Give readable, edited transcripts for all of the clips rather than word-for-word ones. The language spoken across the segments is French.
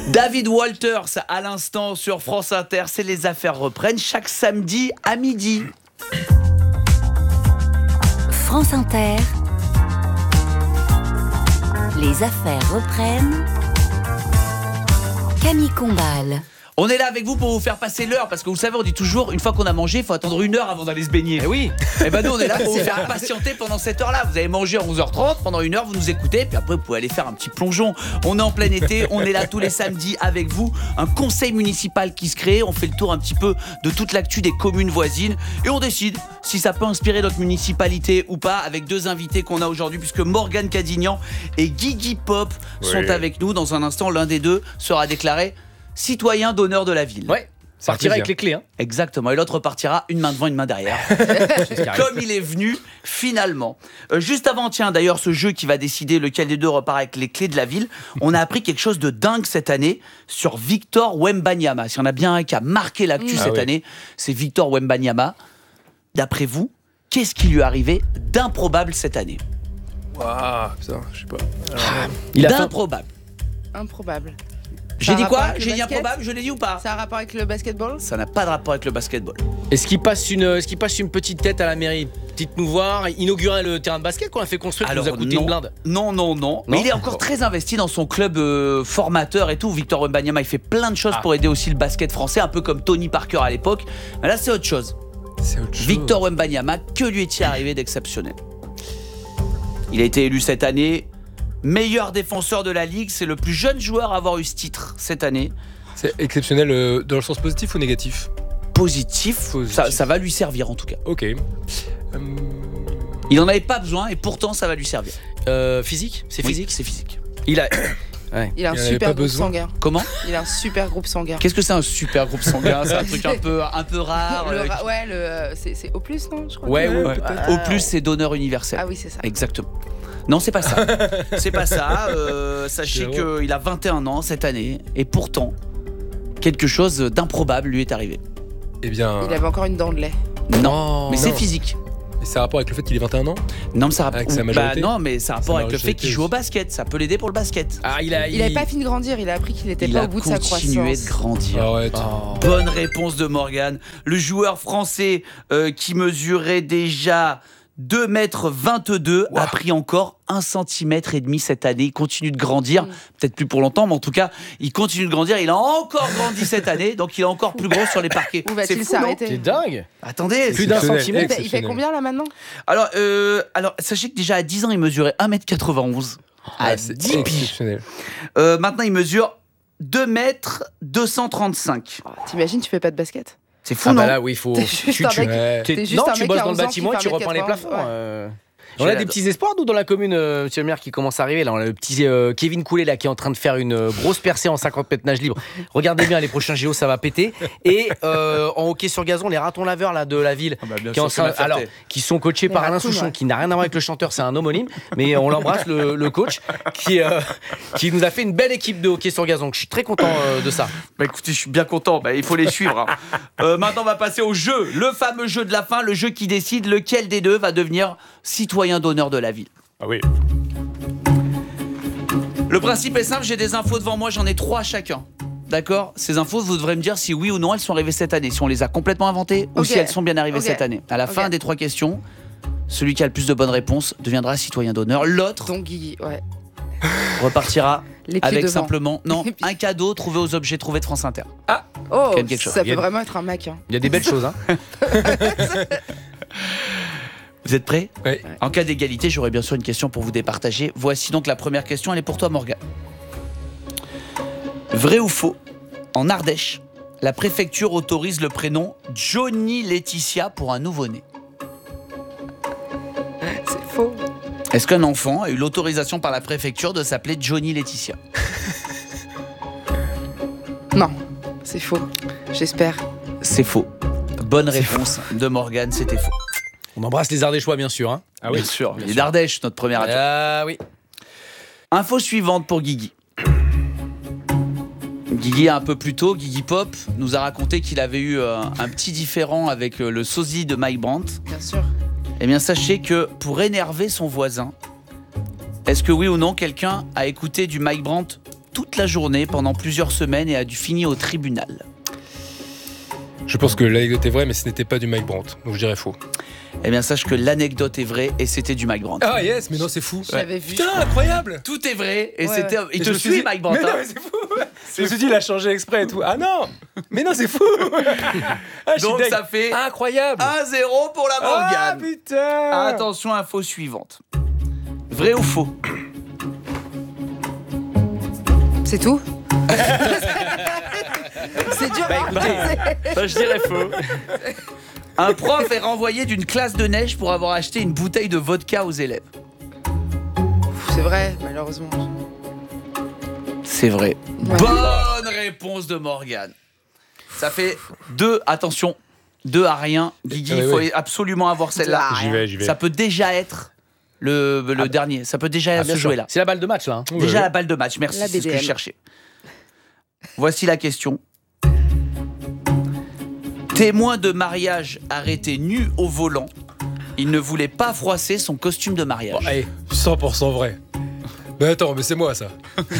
David Walters à l'instant sur France Inter, c'est Les Affaires reprennent chaque samedi à midi. France Inter, Les Affaires reprennent. Camille Combal. On est là avec vous pour vous faire passer l'heure, parce que vous savez, on dit toujours, une fois qu'on a mangé, il faut attendre 1 heure avant d'aller se baigner. Eh oui. Et ben nous, on est là pour vous faire patienter pendant cette heure-là. Vous avez mangé à 11h30, pendant 1 heure, vous nous écoutez, puis après, vous pouvez aller faire un petit plongeon. On est en plein été, on est là tous les samedis avec vous. Un conseil municipal qui se crée, on fait le tour un petit peu de toute l'actu des communes voisines, et on décide si ça peut inspirer notre municipalité ou pas, avec 2 invités qu'on a aujourd'hui, puisque Morgane Cadignan et Guigui Pop sont avec nous. Dans un instant, l'un des deux sera déclaré citoyen d'honneur de la ville. Ouais, partira avec les clés. Hein. Exactement, et l'autre partira une main devant, une main derrière. Comme il est venu, finalement. Juste avant, tiens, d'ailleurs, ce jeu qui va décider lequel des deux repart avec les clés de la ville, on a appris quelque chose de dingue cette année sur Victor Wembanyama. S'il y en a bien un qui a marqué l'actu cette année, c'est Victor Wembanyama. D'après vous, qu'est-ce qui lui est arrivé d'improbable cette année? Waouh, putain, je sais pas. D'improbable. Improbable. J'ai dit quoi? J'ai J'ai dit improbable, je l'ai dit ou pas? Ça a un rapport avec le basketball? Ça n'a pas de rapport avec le basketball. Est-ce qu'il passe une petite tête à la mairie? Petite nous voir, inaugurer le terrain de basket qu'on a fait construire, qui nous a coûté une blinde. Non. Mais il est encore très investi dans son club formateur et tout. Victor Wembanyama, il fait plein de choses pour aider aussi le basket français, un peu comme Tony Parker à l'époque. Mais là, c'est autre chose. Victor Wembanyama, que lui est-il arrivé d'exceptionnel? Il a été élu cette année meilleur défenseur de la Ligue. C'est le plus jeune joueur à avoir eu ce titre cette année. C'est exceptionnel dans le sens positif ou négatif? Positif. Ça va lui servir en tout cas. Ok. Il n'en avait pas besoin et pourtant ça va lui servir. Physique? C'est Oui, physique? c'est physique. Il a... Il a un Il en avait super pas groupe besoin. sanguin. Comment? Il a un super groupe sanguin. Qu'est-ce que c'est un super groupe sanguin? C'est un truc un peu rare. C'est au plus, non, je crois. Ouais, ouais. Au plus, c'est donneur universel. Ah oui, c'est ça. Exactement. Non, c'est pas ça. C'est pas ça. Sachez qu'il a 21 ans cette année et pourtant, quelque chose d'improbable lui est arrivé. Eh bien. Il avait encore une dent de lait. Non, mais c'est physique. Et ça a rapport avec le fait qu'il ait 21 ans? Non, mais ça Avec sa majorité? non, mais ça a rapport avec le fait qu'il joue au majorité basket. Ça peut l'aider pour le basket. Ah, Il avait pas fini de grandir, il a appris qu'il n'était pas au bout de sa croissance. Il a continué de grandir. Arrête. Bonne réponse de Morgane. Le joueur français qui mesurait déjà 2,22 m a pris encore 1,5 cm cette année. Il continue de grandir, peut-être plus pour longtemps, mais en tout cas, il continue de grandir. Il a encore grandi cette année, donc il est encore plus gros sur les parquets. Où va-t-il fou, non? s'arrêter? C'est dingue. Attendez, Plus d'un Exceptionnel. centimètre. Il fait combien là maintenant? Alors, sachez que déjà à 10 ans, il mesurait 1,91 m. À C'est 10 piges. exceptionnel. Maintenant, il mesure 2,235 m. T'imagines, tu fais pas de basket? C'est fou, Ah non? bah là, oui, il faut... T'es juste un mec. Ouais. T'es juste Non, un tu mec bosses qui a dans le 11 ans bâtiment et qui tu fait repeins les 1,80. plafonds. Ouais. On a des petits espoirs, nous, dans la commune, monsieur le maire, qui commence à arriver. Là, on a le petit Kevin Coulet, là, qui est en train de faire une grosse percée en 50 mètres nage libre. Regardez bien, les prochains JO, ça va péter. Et en hockey sur gazon, les ratons laveurs là, de la ville, qui sont coachés par Alain Souchon, qui n'a rien à voir avec le chanteur, c'est un homonyme. Mais on l'embrasse, le coach, qui nous a fait une belle équipe de hockey sur gazon. Je suis très content de ça. Bah écoutez, je suis bien content, il faut les suivre. Maintenant, on va passer au jeu, le fameux jeu de la fin, le jeu qui décide lequel des deux va devenir citoyen d'honneur de la ville. Ah oui. Le principe est simple, j'ai des infos devant moi, j'en ai 3 chacun. D'accord? Ces infos, vous devrez me dire si oui ou non elles sont arrivées cette année, si on les a complètement inventées ou si elles sont bien arrivées cette année. À la fin des 3 questions, celui qui a le plus de bonnes réponses deviendra citoyen d'honneur. L'autre Donc Guigui, ouais. repartira Les pieds avec devant. simplement un cadeau trouvé aux objets trouvés de France Inter. Oh, Quelque chose. ça peut vraiment être un Mac. Hein. Il y a des belles choses, hein. Vous êtes prêts? Oui. En cas d'égalité, j'aurai bien sûr une question pour vous départager. Voici donc la première question, elle est pour toi, Morgane. Vrai ou faux? En Ardèche, la préfecture autorise le prénom Johnny Laetitia pour un nouveau-né. C'est faux. Est-ce qu'un enfant a eu l'autorisation par la préfecture de s'appeler Johnny Laetitia? Non, c'est faux. J'espère. C'est faux. Bonne réponse de Morgane, c'était faux. On embrasse les Ardéchois, bien sûr. Hein. Ah oui. Bien sûr. Il est d'Ardèche, notre première radio. Ah oui. Info suivante pour Guigui. Guigui, un peu plus tôt, Guigui Pop nous a raconté qu'il avait eu un petit différend avec le sosie de Mike Brandt. Bien sûr. Eh bien, sachez que pour énerver son voisin, est-ce que oui ou non, quelqu'un a écouté du Mike Brandt toute la journée pendant plusieurs semaines et a dû finir au tribunal. Je pense que l'anecdote est vraie, mais ce n'était pas du Mike Brandt. Donc je dirais faux. Eh bien, sache que l'anecdote est vraie et c'était du Mike Brandt. Ah yes, mais non, c'est fou. Je l'avais vu. Putain, incroyable. Tout est vrai et Ouais. c'était. Il Et te je me suis suit, dit, Mike Brandt. Mais non, hein. mais c'est fou. Je me suis dit, il a changé exprès et tout. Ah non. Mais non, c'est fou. Ah, je suis Donc deg. ça fait Incroyable. 1-0 pour la Ah Morgane. putain. Attention, info suivante. Vrai ou faux? C'est tout. C'est dur. hein. Je dirais faux. Un prof est renvoyé d'une classe de neige pour avoir acheté une bouteille de vodka aux élèves. C'est vrai, malheureusement. C'est vrai. Ouais. Bonne réponse de Morgane. Ça fait 2, attention, 2 à rien. Guigui, il Ah, faut oui. absolument avoir celle-là. J'y vais. Ça peut déjà être le dernier. Ça peut déjà se Bien sûr. jouer là. C'est la balle de match là. hein. Déjà la balle de match, merci, La c'est ce que BDM. je cherchais. Voici la question. Témoin de mariage arrêté nu au volant, il ne voulait pas froisser son costume de mariage. Bon, allez, 100% vrai. Mais attends, mais c'est moi ça.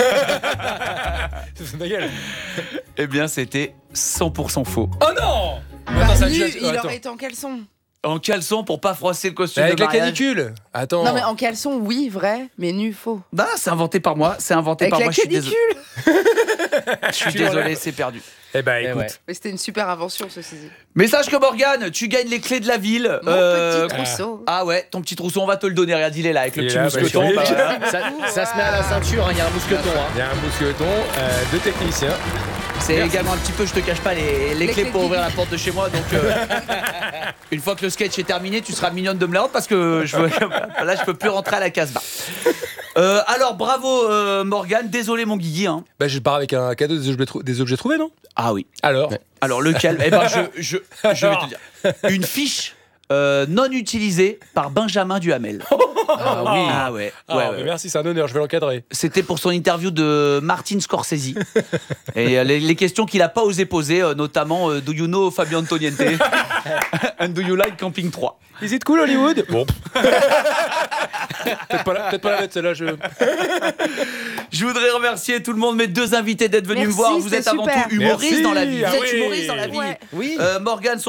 C'est ma gueule. Eh bien, c'était 100% faux. Oh non. Bah, Attends, ça nu, a dû- il attends. aurait été en caleçon. En caleçon pour pas froisser le costume Avec de la mariage. canicule. Attends. Non mais en caleçon, oui, vrai, mais nu, faux. Bah, c'est inventé par moi. C'est inventé Avec par la moi. Je suis désolé. canicule. Je suis désolé, c'est perdu. Eh ben Eh écoute. ouais. Mais c'était une super invention, ceci dit. Mais sache que Morgane, tu gagnes les clés de la ville. Mon petit trousseau. Ah ouais, ton petit trousseau, on va te le donner. Regarde, il est là avec le Il est petit là, mousqueton. bah, Bah, voilà. Ça se met à la ceinture, hein, il y a un mousqueton. hein. Il y a un mousqueton, 2 techniciens. C'est également un petit peu, je te cache pas, les clés pour ouvrir la porte de chez moi. Donc, une fois que le sketch est terminé, tu seras mignonne de me la rendre parce que là, je peux plus rentrer à la Casbah. Alors, bravo Morgane. Désolé mon Guigui. Hein. Bah je pars avec un cadeau des objets trouvés, non? Ah oui. Alors. Alors lequel? Eh ben, je vais te dire. Une fiche non utilisée par Benjamin Duhamel. Ah oui. Ah ouais. Ah, ouais, mais ouais. merci, c'est un honneur, je vais l'encadrer. C'était pour son interview de Martin Scorsese. Et les questions qu'il n'a pas osé poser, notamment Do you know Fabio Antoniente? And do you like Camping 3? Is it cool Hollywood? Bon. Peut-être pas la bête celle-là. Je voudrais remercier tout le monde, mes 2 invités d'être venus Merci, me voir. Vous c'était êtes avant super. tout humoristes Merci. dans la vie. Ah Vous êtes oui. humoristes dans la vie. Ouais. Oui. Morgane,